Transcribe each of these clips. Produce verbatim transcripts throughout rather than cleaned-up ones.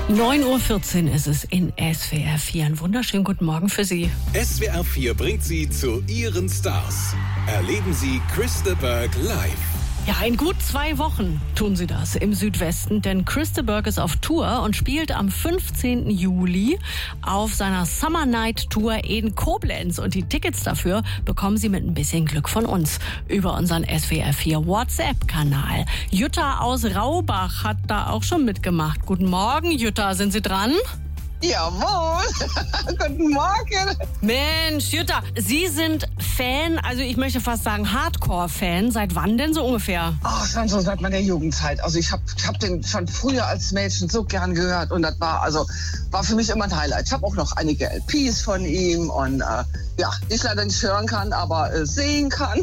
neun Uhr vierzehn ist es in S W R vier. Einen wunderschönen guten Morgen für Sie. S W R vier bringt Sie zu Ihren Stars. Erleben Sie Chris de Burgh live. Ja, in gut zwei Wochen tun sie das im Südwesten, denn Chris de Burgh ist auf Tour und spielt am fünfzehnten Juli auf seiner Summer Night Tour in Koblenz. Und die Tickets dafür bekommen Sie mit ein bisschen Glück von uns über unseren S W R vier WhatsApp-Kanal. Jutta aus Raubach hat da auch schon mitgemacht. Guten Morgen, Jutta, sind Sie dran? Jawohl, guten Morgen. Mensch, Jutta, Sie sind Fan, also ich möchte fast sagen Hardcore-Fan. Seit wann denn so ungefähr? Oh, schon so seit meiner Jugendzeit. Also ich habe hab den schon früher als Mädchen so gern gehört und das war also war für mich immer ein Highlight. Ich habe auch noch einige L Ps von ihm und äh, ja, die ich leider nicht hören kann, aber äh, sehen kann.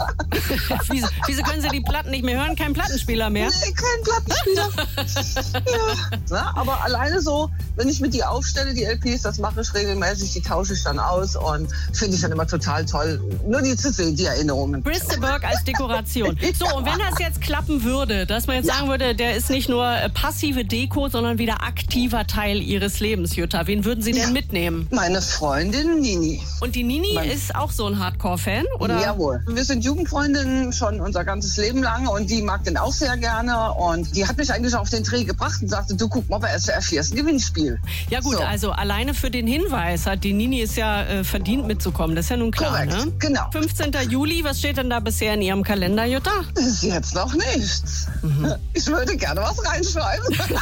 wieso, wieso können Sie die Platten nicht mehr hören? Kein Plattenspieler mehr? Nee, kein Plattenspieler. ja. Na, aber alleine so, wenn ich mit die aufstelle, die L Ps, das mache ich regelmäßig, die tausche ich dann aus und finde ich dann immer total toll, nur die zu sehen, die Erinnerungen. Chris de Burgh als Dekoration. So, und wenn das jetzt klappen würde, dass man jetzt ja. sagen würde, der ist nicht nur passive Deko, sondern wieder aktiver Teil Ihres Lebens, Jutta. Wen würden Sie denn ja. mitnehmen? Meine Freundin Nini. Und die Nini mein ist auch so ein Hardcore-Fan, oder? Jawohl. Wir sind Jugendfreundinnen schon unser ganzes Leben lang und die mag den auch sehr gerne und die hat mich eigentlich auf den Dreh gebracht und sagte, du guck mal, bei S W R vier ist ein Gewinnspiel. Ja gut, so. Also alleine für den Hinweis hat die Nini es ja äh, verdient mitzukommen. Das ist ja nun klar, Korrekt, ne? Genau. fünfzehnten Juli, was steht denn da bisher in Ihrem Kalender, Jutta? Ist jetzt noch nichts. Mhm. Ich würde gerne was reinschreiben.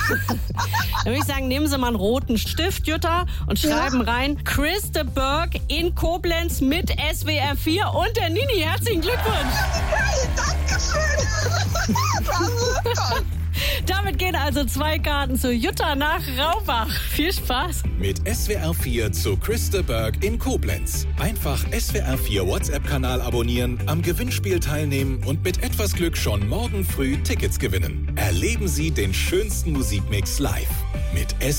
Dann würde ich sagen, nehmen Sie mal einen roten Stift, Jutta, und schreiben ja. rein, Chris de Burgh in Koblenz mit S W R vier und der Nini. Herzlichen Glückwunsch. Hey, danke schön. Das ist toll. Damit gehen also zwei Karten zu Jutta nach Raubach. Viel Spaß. Mit S W R vier zu Chris de Burgh in Koblenz. Einfach S W R vier WhatsApp-Kanal abonnieren, am Gewinnspiel teilnehmen und mit etwas Glück schon morgen früh Tickets gewinnen. Erleben Sie den schönsten Musikmix live. Mit S